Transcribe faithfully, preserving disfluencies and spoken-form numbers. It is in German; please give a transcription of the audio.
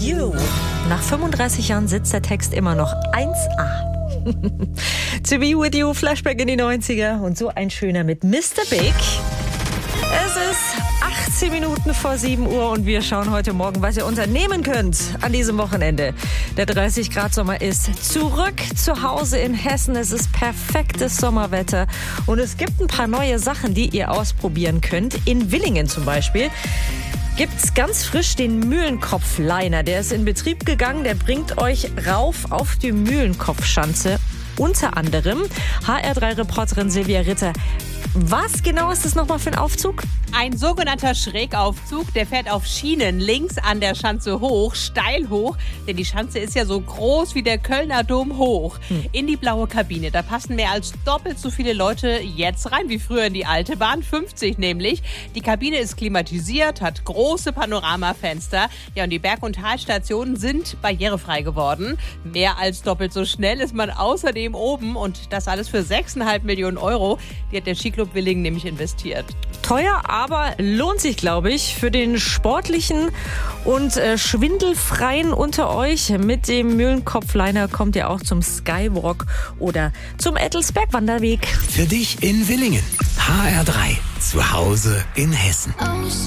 You. Nach fünfunddreißig Jahren sitzt der Text immer noch eins a. To be with you, Flashback in die neunziger und so ein schöner mit Mister Big. Es ist achtzehn Minuten vor sieben Uhr und wir schauen heute Morgen, was ihr unternehmen könnt an diesem Wochenende. Der dreißig Grad Sommer ist zurück zu Hause in Hessen. Es ist perfektes Sommerwetter und es gibt ein paar neue Sachen, die ihr ausprobieren könnt. In Willingen zum Beispiel gibt's ganz frisch den Mühlenkopf-Liner. Der ist in Betrieb gegangen, der bringt euch rauf auf die Mühlenkopfschanze. Unter anderem H R drei Reporterin Silvia Ritter. Was genau ist das nochmal für ein Aufzug? Ein sogenannter Schrägaufzug, der fährt auf Schienen links an der Schanze hoch, steil hoch, denn die Schanze ist ja so groß wie der Kölner Dom hoch. Hm. In die blaue Kabine, da passen mehr als doppelt so viele Leute jetzt rein wie früher in die alte Bahn, fünfzig nämlich. Die Kabine ist klimatisiert, hat große Panoramafenster. Ja, und die Berg- und Talstationen sind barrierefrei geworden. Mehr als doppelt so schnell ist man außerdem oben und das alles für sechseinhalb Millionen Euro. Die hat der Skiclub Willingen nämlich investiert. Teuer, aber lohnt sich, glaube ich, für den sportlichen und äh, schwindelfreien unter euch. Mit dem Mühlenkopf-Liner kommt ihr auch zum Skywalk oder zum Ettelsberg-Wanderweg. Für dich in Willingen. H R drei. Zu Hause in Hessen.